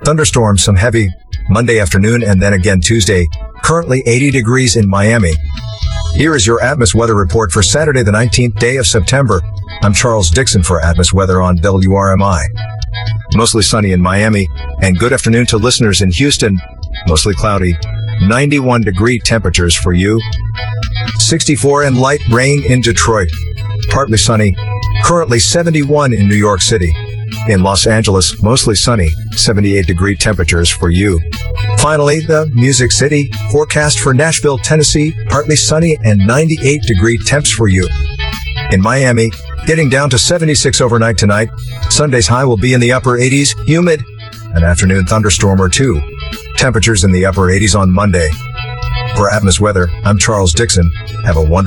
Thunderstorms, some heavy Monday afternoon and then again Tuesday. Currently 80 degrees in Miami. Here is your Atmos weather report for Saturday, the 19th day of September. I'm Charles Dixon for Atmos Weather on WRMI. Mostly sunny in Miami, and good afternoon to listeners in Houston. Mostly cloudy. 91 degree temperatures for you. 64 and light rain in Detroit. Partly sunny. Currently 71 in New York City. In Los Angeles, mostly sunny. 78 degree temperatures for you. Finally, the Music City forecast for Nashville, Tennessee. Partly sunny and 98 degree temps for you. In Miami, getting down to 76 overnight tonight. Sunday's high will be in the upper 80s, humid. An afternoon thunderstorm or two. Temperatures in the upper 80s on Monday. For Atmos Weather, I'm Charles Dixon. Have a wonderful